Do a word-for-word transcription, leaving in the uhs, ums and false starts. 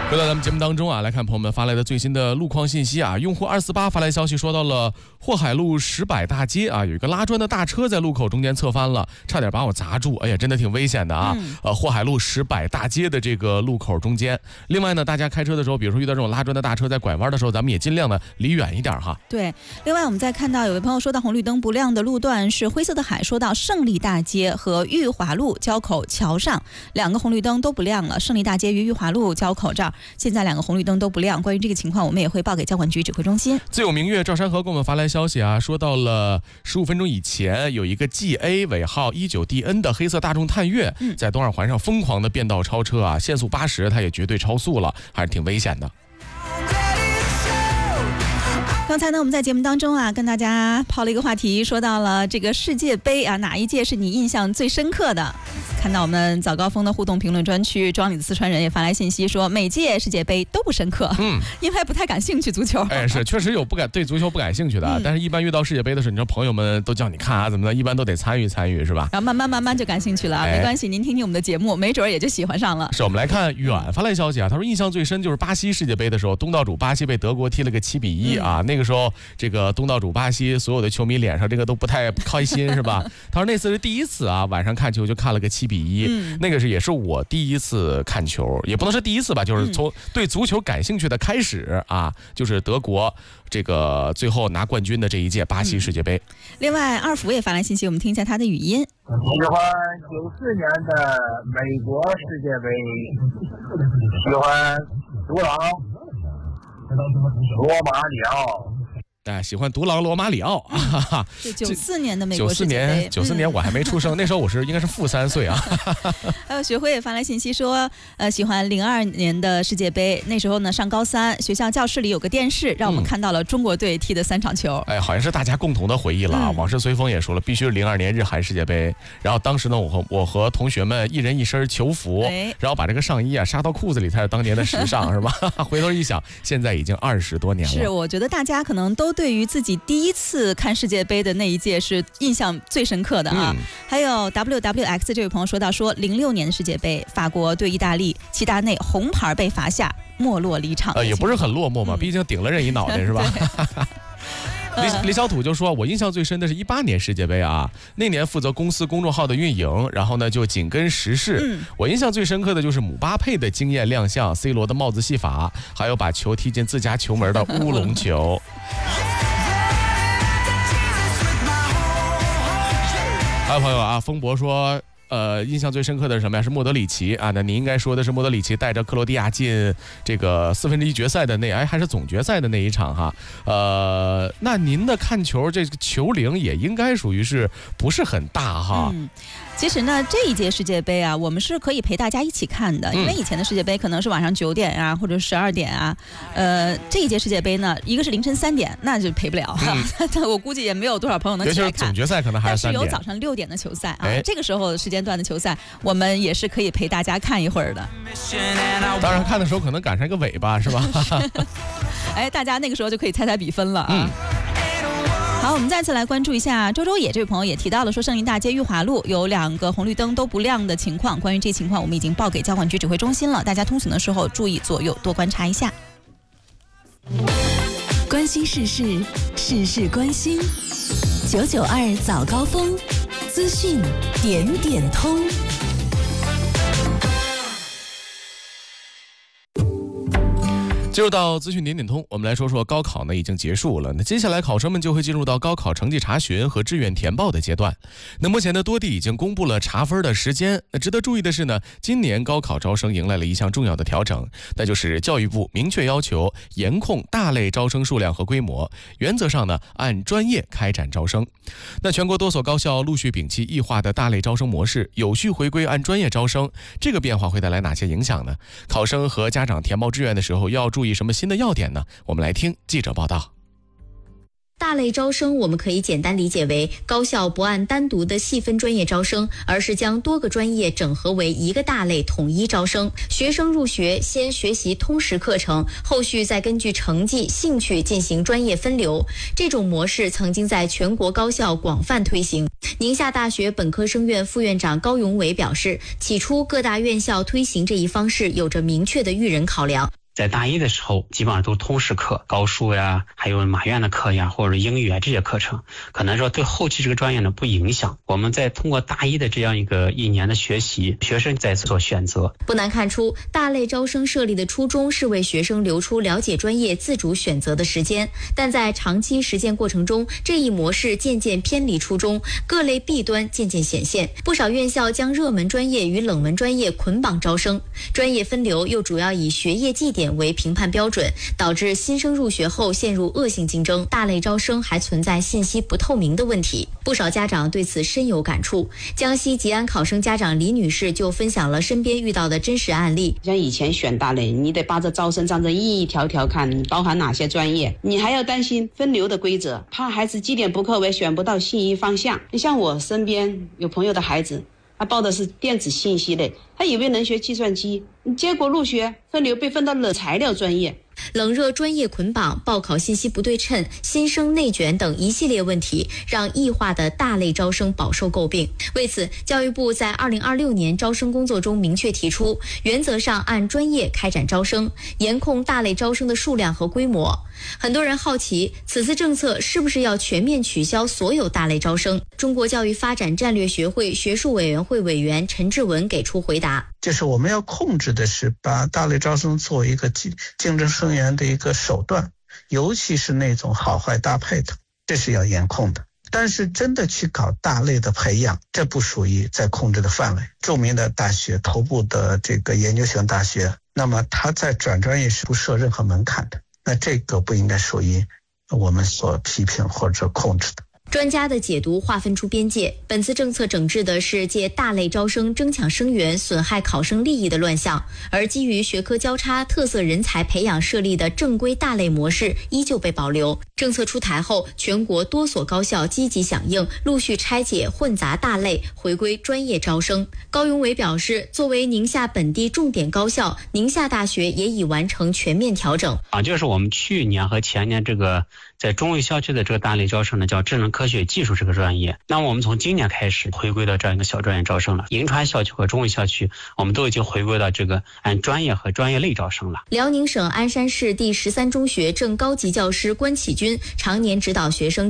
回到咱们节目当中啊，来看朋友们发来的最新的路况信息啊。用户二四八发来消息说，到了霍海路石柏大街啊，有一个拉砖的大车在路口中间侧翻了，差点把我砸住，哎呀，真的挺危险的啊。嗯、呃，霍海路石柏大街的这个路口中间。另外呢，大家开车的时候，比如说遇到这种拉砖的大车在拐弯的时候，咱们也尽量的离远一点哈。 对，另外我们再看到有位朋友说到红绿灯不亮的路段是灰色的海，说到胜利大街和裕华路交口桥上两个红绿灯都不亮了，胜利大街与裕华路交口这儿现在两个红绿灯都不亮。关于这个情况，我们也会报给交管局指挥中心。 自有明月赵山河给我们发来消息啊，说到了十五分钟以前，有一个 G A 尾号一九 D N 的黑色大众探岳，在东二环上疯狂的变道超车啊，限速八十，它也绝对超速了，还是挺危险的。 刚才呢，我们在节目当中啊，跟大家抛了一个话题，说到了这个世界杯啊，哪一届是你印象最深刻的？看到我们早高峰的互动评论专区，庄里的四川人也发来信息说，每届世界杯都不深刻，嗯，因为不太感兴趣足球。 哎，是确实有不感对足球不感兴趣的，嗯、但是一般遇到世界杯的时候，你说朋友们都叫你看啊，怎么的，一般都得参与参与，是吧？ 然后慢慢慢慢就感兴趣了，哎、没关系，您听听我们的节目，没准也就喜欢上了。 是我们来看远发来消息啊，他说印象最深就是巴西世界杯的时候，东道主巴西被德国踢了个七比一啊，嗯、那个时候这个东道主巴西所有的球迷脸上这个都不太开心，是吧？他说那次是第一次啊，晚上看球就看了个七比一、嗯，那个是也是我第一次看球，也不能说第一次吧，就是从对足球感兴趣的开始啊，就是德国这个最后拿冠军的这一届巴西世界杯。 嗯、另外，二福也发来信息，我们听一下他的语音。 喜欢九四年的美国世界杯，喜欢独狼罗马里奥。 哎，喜欢独狼罗马里奥啊！ 是九四年的美国世界杯。 九四年，九四年我还没出生，嗯、那时候我是应该是负三岁啊。 还有学辉也发来信息说，呃，喜欢零二年的世界杯，那时候呢上高三，学校教室里有个电视，让我们看到了中国队踢的三场球。 嗯、哎，好像是大家共同的回忆了啊！嗯、往事随风也说了，必须是零二年日韩世界杯。然后当时呢，我和我和同学们一人一身球服，哎、然后把这个上衣啊杀到裤子里才是当年的时尚，是吧？回头一想，现在已经二十多年了。 是，我觉得大家可能都对于自己第一次看世界杯的那一届是印象最深刻的啊。嗯、还有 W W X 这位朋友说到说，零六年的世界杯，法国对意大利，齐达内红牌被罚下，没落离场。 呃，也不是很落寞嘛，嗯、毕竟顶了人一脑袋是吧？李李小土就说，我印象最深的是一八年世界杯啊，那年负责公司公众号的运营，然后呢就紧跟时事。嗯、我印象最深刻的就是姆巴佩的惊艳亮相 ，C 罗的帽子戏法，还有把球踢进自家球门的乌龙球。还有朋友啊，风博说。呃，印象最深刻的是什么呀？是莫德里奇啊。那你应该说的是莫德里奇带着克罗地亚进这个四分之一决赛的那，哎，还是总决赛的那一场哈。呃，那您的看球这个球龄也应该属于是不是很大哈？嗯， 其实呢，这一届世界杯啊，我们是可以陪大家一起看的，因为以前的世界杯可能是晚上九点啊，或者十二点啊。呃，这一届世界杯呢，一个是凌晨三点，那就陪不了。嗯、我估计也没有多少朋友能起来看。 总决赛可能还是三点， 但是有早上六点的球赛啊，哎、这个时候时间段的球赛，我们也是可以陪大家看一会儿的。 当然看的时候可能赶上一个尾巴，是吧？ 哎，大家那个时候就可以猜猜比分了啊。嗯、好，我们再次来关注一下周周野这位朋友也提到了说，胜利大街裕华路有两个红绿灯都不亮的情况。关于这情况，我们已经报给交管局指挥中心了，大家通行的时候注意左右，多观察一下。 关心时事，事事关心。九九二早高峰，资讯点点通。 进入到资讯点点通，我们来说说高考呢已经结束了，那接下来考生们就会进入到高考成绩查询和志愿填报的阶段。那目前呢多地已经公布了查分的时间。那值得注意的是呢，今年高考招生迎来了一项重要的调整，那就是教育部明确要求严控大类招生数量和规模，原则上呢按专业开展招生。那全国多所高校陆续摒弃异化的大类招生模式，有序回归按专业招生，这个变化会带来哪些影响呢？考生和家长填报志愿的时候要注意什么新的要点呢？我们来听记者报道。 大类招生我们可以简单理解为高校不按单独的细分专业招生，而是将多个专业整合为一个大类统一招生。学生入学先学习通识课程，后续再根据成绩、兴趣进行专业分流。这种模式曾经在全国高校广泛推行。宁夏大学本科生院副院长高永伟表示，起初各大院校推行这一方式有着明确的育人考量。 在大一的时候，基本上都是通识课，高数呀，还有马院的课呀，或者英语啊这些课程，可能说对后期这个专业呢不影响。我们在通过大一的这样一个一年的学习，学生在做选择。 不难看出，大类招生设立的初衷是为学生留出了解专业、自主选择的时间，但在长期实践过程中，这一模式渐渐偏离初衷，各类弊端渐渐显现。不少院校将热门专业与冷门专业捆绑招生，专业分流又主要以学业绩点为评判标准，导致新生入学后陷入恶性竞争。大类招生还存在信息不透明的问题，不少家长对此深有感触。江西吉安考生家长李女士就分享了身边遇到的真实案例。 像以前选大类，你得把这招生章程一一条条看，包含哪些专业，你还要担心分流的规则，怕孩子绩点不够，选不到心仪方向。你像我身边有朋友的孩子，他报的是电子信息类，他以为能学计算机，结果入学分流被分到了材料专业。 冷热专业捆绑、报考信息不对称、新生内卷等一系列问题，让异化的大类招生饱受诟病。为此，教育部在二零二六年招生工作中明确提出，原则上按专业开展招生，严控大类招生的数量和规模。很多人好奇，此次政策是不是要全面取消所有大类招生？中国教育发展战略学会学术委员会委员陈志文给出回答： 就是我们要控制的是把大类招生作为一个竞竞争生源的一个手段，尤其是那种好坏搭配的，这是要严控的。但是真的去搞大类的培养，这不属于在控制的范围。著名的大学、头部的这个研究型大学，那么它在转专业是不设任何门槛的，那这个不应该属于我们所批评或者控制的。 专家的解读划分出边界，本次政策整治的是借大类招生争抢生源、损害考生利益的乱象，而基于学科交叉、特色人才培养设立的正规大类模式依旧被保留。政策出台后，全国多所高校积极响应，陆续拆解混杂大类，回归专业招生。高永伟表示，作为宁夏本地重点高校，宁夏大学也已完成全面调整。 啊，就是我们去年和前年这个在中卫校区的这个大类招生呢，叫智能科学技术这个专业。那么我们从今年开始回归到这样一个小专业招生了。银川校区和中卫校区，我们都已经回归到这个按专业和专业类招生了。 辽宁省鞍山市第十三中学正高级教师关启军常年指导学生